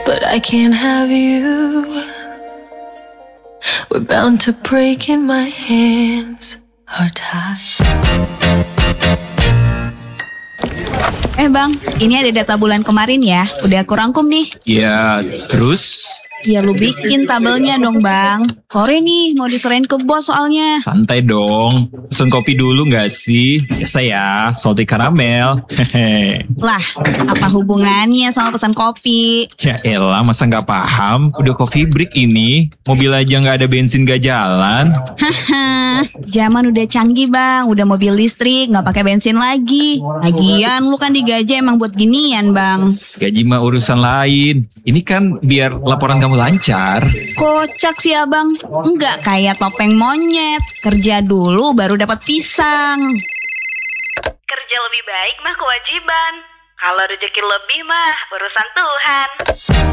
but I can't have you. We're bound to break in my hands are tied. Bang, ini ada data bulan kemarin ya. Udah aku rangkum nih. Ya, terus? Ya lu bikin tabelnya dong bang. Sore nih mau diserahin ke bos soalnya. Santai dong. Pesen kopi dulu gak sih? Biasa ya, salty caramel. Hehe. Lah, apa hubungannya sama pesan kopi? Ya elah, masa gak paham? Udah coffee break ini. Mobil aja gak ada bensin gak jalan. Haha, zaman udah canggih bang. Udah mobil listrik, gak pakai bensin lagi. Lagian lu kan digaji emang buat ginian bang. Gaji mah urusan lain. Ini kan biar laporan kamu lancar. Kocak sih abang. Enggak kayak topeng monyet. Kerja dulu baru dapat pisang. Kerja lebih baik mah kewajiban. Kalau rezeki lebih mah urusan Tuhan.